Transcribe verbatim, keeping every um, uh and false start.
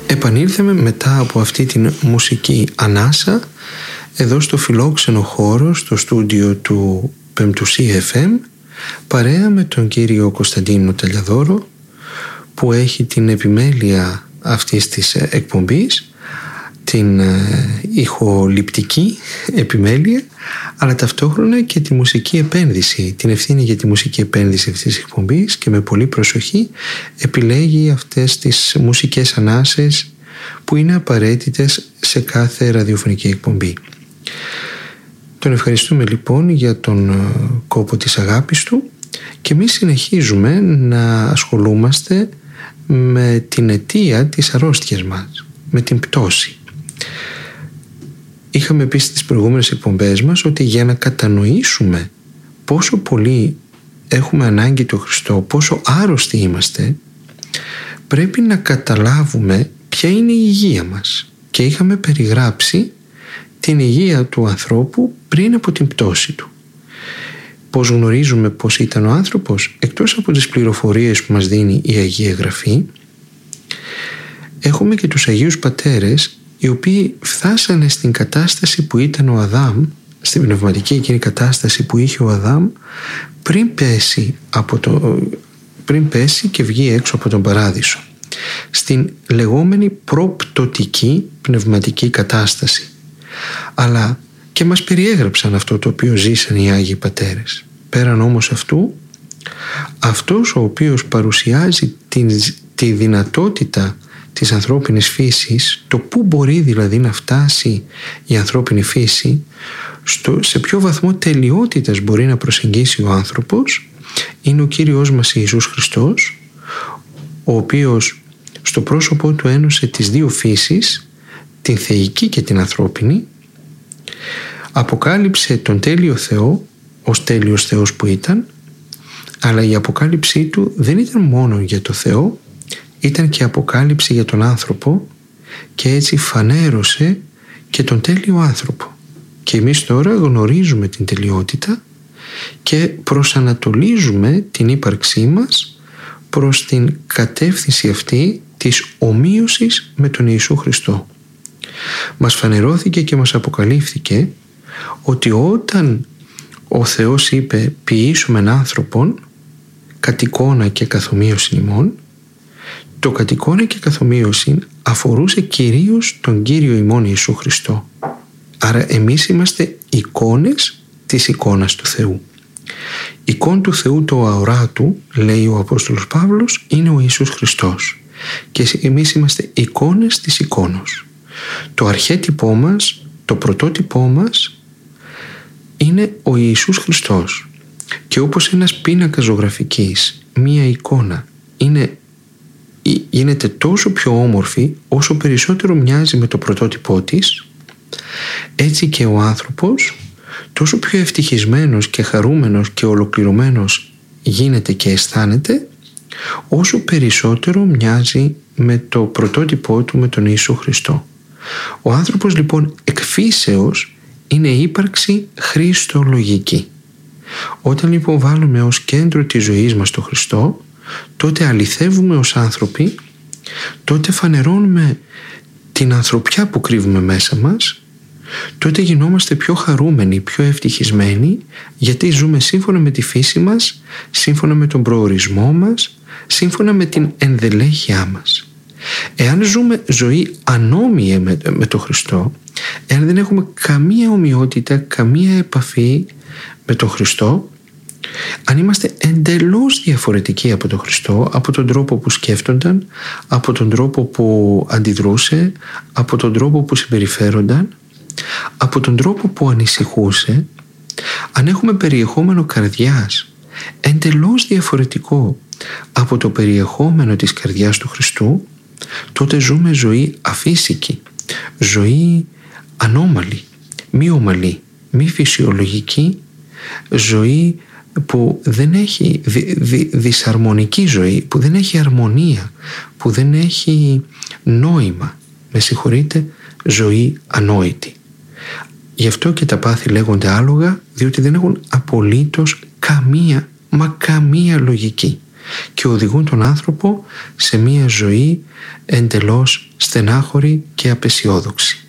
Επανήλθαμε μετά από αυτή την μουσική ανάσα εδώ στο φιλόξενο χώρο, στο στούντιο του Πεμπτουσί εφ εμ, παρέα με τον κύριο Κωνσταντίνο Τελιαδόρο, που έχει την επιμέλεια αυτής της εκπομπής, την ηχοληπτική επιμέλεια, αλλά ταυτόχρονα και τη μουσική επένδυση, την ευθύνη για τη μουσική επένδυση αυτής της εκπομπής, και με πολύ προσοχή επιλέγει αυτές τις μουσικές ανάσες που είναι απαραίτητες σε κάθε ραδιοφωνική εκπομπή. Τον ευχαριστούμε λοιπόν για τον κόπο της αγάπης του, και εμείς συνεχίζουμε να ασχολούμαστε με την αιτία της αρρώστιας μας, με την πτώση. Είχαμε πει στις προηγούμενες εκπομπές μας ότι για να κατανοήσουμε πόσο πολύ έχουμε ανάγκη τον Χριστό, πόσο άρρωστοι είμαστε, πρέπει να καταλάβουμε ποια είναι η υγεία μας. Και είχαμε περιγράψει την υγεία του ανθρώπου πριν από την πτώση του. Πώς γνωρίζουμε πώς ήταν ο άνθρωπος? Εκτός από τις πληροφορίες που μας δίνει η Αγία Γραφή, έχουμε και τους Αγίους Πατέρες, οι οποίοι φτάσανε στην κατάσταση που ήταν ο Αδάμ, στην πνευματική εκείνη κατάσταση που είχε ο Αδάμ πριν πέσει, από το, πριν πέσει και βγει έξω από τον Παράδεισο, στην λεγόμενη προπτωτική πνευματική κατάσταση. Αλλά και μας περιέγραψαν αυτό το οποίο ζήσαν οι Άγιοι Πατέρες. Πέραν όμως αυτού, αυτός ο οποίος παρουσιάζει την, τη δυνατότητα της ανθρώπινης φύσης, το πού μπορεί δηλαδή να φτάσει η ανθρώπινη φύση, στο, σε ποιο βαθμό τελειότητας μπορεί να προσεγγίσει ο άνθρωπος, είναι ο Κύριος μας Ιησούς Χριστός, ο οποίος στο πρόσωπό του ένωσε τις δύο φύσεις, την θεϊκή και την ανθρώπινη, αποκάλυψε τον τέλειο Θεό ως τέλειος Θεός που ήταν, αλλά η αποκάλυψή του δεν ήταν μόνο για το Θεό, ήταν και αποκάλυψη για τον άνθρωπο, και έτσι φανέρωσε και τον τέλειο άνθρωπο. Και εμείς τώρα γνωρίζουμε την τελειότητα και προσανατολίζουμε την ύπαρξή μας προς την κατεύθυνση αυτή της ομοίωσης με τον Ιησού Χριστό. Μας φανερώθηκε και μας αποκαλύφθηκε ότι όταν ο Θεός είπε «ποιήσομεν άνθρωπον κατ' εικόνα και καθομοίωση ημών», το κατ' εικόνα και καθομοίωση αφορούσε κυρίως τον Κύριο ημών Ιησού Χριστό. Άρα εμείς είμαστε εικόνες της εικόνας του Θεού. Εικόν του Θεού το αοράτου, λέει ο Απόστολος Παύλος, είναι ο Ιησούς Χριστός, και εμείς είμαστε εικόνες της εικόνος. Το αρχέτυπό μας, το πρωτότυπό μας είναι ο Ιησούς Χριστός, και όπως ένας πίνακας ζωγραφικής, μία εικόνα είναι, γίνεται τόσο πιο όμορφη όσο περισσότερο μοιάζει με το πρωτότυπό της, έτσι και ο άνθρωπος τόσο πιο ευτυχισμένος και χαρούμενος και ολοκληρωμένος γίνεται και αισθάνεται, όσο περισσότερο μοιάζει με το πρωτότυπό του, με τον Ιησού Χριστό. Ο άνθρωπος λοιπόν εκφύσεως είναι ύπαρξη χριστολογική. Όταν λοιπόν βάλουμε ως κέντρο της ζωής μας τον Χριστό, τότε αληθεύουμε ως άνθρωποι, τότε φανερώνουμε την ανθρωπιά που κρύβουμε μέσα μας, τότε γινόμαστε πιο χαρούμενοι, πιο ευτυχισμένοι, γιατί ζούμε σύμφωνα με τη φύση μας, σύμφωνα με τον προορισμό μας, σύμφωνα με την ενδελέχειά μας. Εάν ζούμε ζωή ανώμια με, με τον Χριστό, εάν δεν έχουμε καμία ομοιότητα, καμία επαφή με τον Χριστό, αν είμαστε εντελώς διαφορετικοί από τον Χριστό, από τον τρόπο που σκέφτονταν, από τον τρόπο που αντιδρούσε, από τον τρόπο που συμπεριφέρονταν, από τον τρόπο που ανησυχούσε, αν έχουμε περιεχόμενο καρδιάς εντελώς διαφορετικό από το περιεχόμενο της καρδιάς του Χριστού, τότε ζούμε ζωή αφύσικη, ζωή ανώμαλη, μη ομαλή, μη φυσιολογική, ζωή που δεν έχει δι, δι, δυσαρμονική ζωή, που δεν έχει αρμονία, που δεν έχει νόημα, με συγχωρείτε, ζωή ανόητη. Γι' αυτό και τα πάθη λέγονται άλογα, διότι δεν έχουν απολύτως καμία, μα καμία λογική. και οδηγούν τον άνθρωπο σε μία ζωή εντελώς στενάχωρη και απεσιόδοξη.